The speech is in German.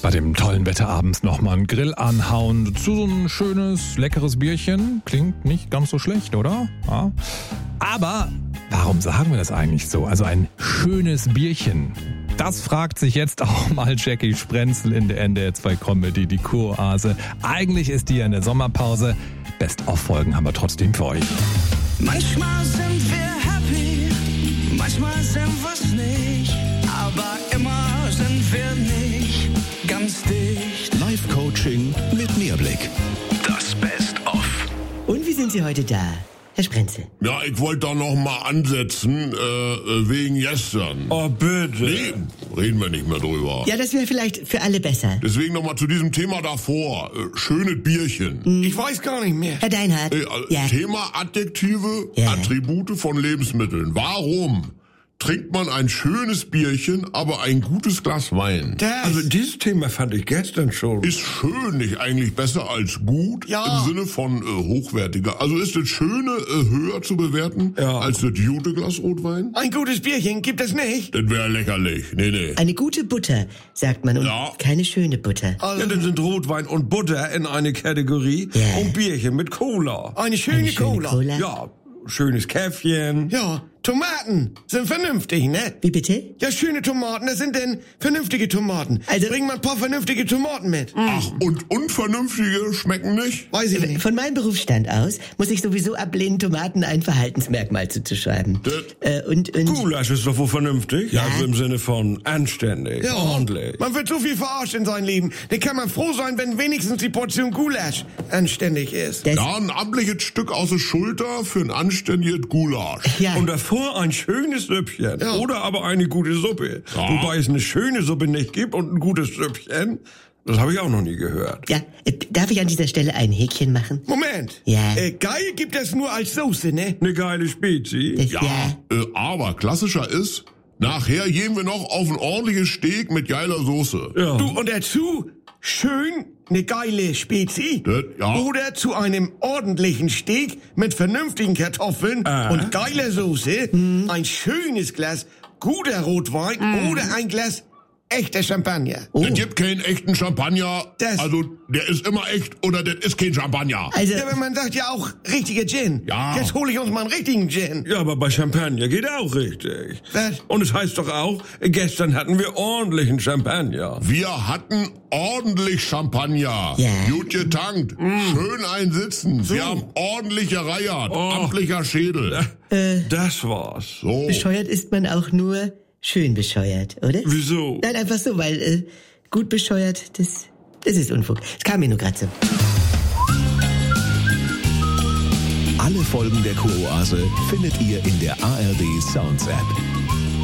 Bei dem tollen Wetter abends nochmal einen Grill anhauen, zu so ein schönes, leckeres Bierchen. Klingt nicht ganz so schlecht, oder? Ja. Aber warum sagen wir das eigentlich so? Also ein schönes Bierchen. Das fragt sich jetzt auch mal Jackie Sprenzel in der NDR 2 Comedy, die Kuroase. Eigentlich ist die ja in der Sommerpause. Best-of-Folgen haben wir trotzdem für euch. Manchmal sind wir happy, manchmal sind wir's nicht, aber immer sind wir nicht ganz dicht. Live-Coaching mit Mehrblick. Das Best-of. Und wie sind Sie heute da, Herr Sprenzel? Ja, ich wollte da noch mal ansetzen, wegen gestern. Oh, bitte. Nee, reden wir nicht mehr drüber. Ja, das wäre vielleicht für alle besser. Deswegen noch mal zu diesem Thema davor. Schönes Bierchen. Ich weiß gar nicht mehr. Herr Deinhardt. Ja. Thema Adjektive, Ja. Attribute von Lebensmitteln. Warum trinkt man ein schönes Bierchen, aber ein gutes Glas Wein? Also dieses Thema fand ich gestern schon. Ist schön nicht eigentlich besser als gut? Ja. Im Sinne von hochwertiger. Also ist das Schöne höher zu bewerten als das gute Glas Rotwein? Ein gutes Bierchen gibt es nicht. Das wäre lächerlich. Nee. Eine gute Butter, sagt man, und Ja. keine schöne Butter. Ja, dann sind Rotwein und Butter in eine Kategorie Ja. und Bierchen mit Cola. Eine schöne, Eine schöne Cola? Ja, schönes Käffchen. Ja, Tomaten sind vernünftig, ne? Wie bitte? Ja, schöne Tomaten, das sind denn vernünftige Tomaten. Also- Bring mal ein paar vernünftige Tomaten mit. Ach, und unvernünftige schmecken nicht? Weiß ich nicht. Von meinem Berufsstand aus muss ich sowieso ablehnen, Tomaten ein Verhaltensmerkmal zuzuschreiben. Und Gulasch ist doch wohl vernünftig. Ja. Also im Sinne von anständig, ordentlich. Man wird so viel verarscht in seinem Leben. Da kann man froh sein, wenn wenigstens die Portion Gulasch anständig ist. das, Ja, ein amtliches Stück aus der Schulter für ein anständiges Gulasch. ja, Und davor ein schönes Süppchen. Ja. Oder aber eine gute Suppe. Ja. Wobei es eine schöne Suppe nicht gibt und ein gutes Süppchen. Das habe ich auch noch nie gehört. ja, darf ich an dieser Stelle ein Häkchen machen? Moment. Ja. Geil gibt es nur als Soße, ne? Eine geile Spezi. Das, Ja, aber klassischer ist, nachher gehen wir noch auf ein ordentliches Steak mit geiler Soße. Ja. Du, und dazu schön eine geile Spezi. Ja. Oder zu einem ordentlichen Steak mit vernünftigen Kartoffeln und geiler Soße ein schönes Glas guter Rotwein oder ein Glas echter Champagner. Es gibt keinen echten Champagner. Das- Also, der ist immer echt oder das ist kein Champagner. Also, Ja, aber man sagt ja auch richtiger Gin. Ja. Jetzt hole ich uns mal einen richtigen Gin. Ja, aber bei Champagner geht auch richtig. Was? Und es heißt doch auch, gestern hatten wir ordentlichen Champagner. Wir hatten ordentlich Champagner. Ja. Gut getankt. Schön einsitzen. Wir haben ordentlich gereiert. Amtlicher Schädel. Das war's. So. bescheuert ist man auch nur schön bescheuert, oder? Wieso? Nein, einfach so, weil gut bescheuert, das ist Unfug. Es kam mir nur gerade so. Alle Folgen der Kuroase findet ihr in der ARD Sounds App.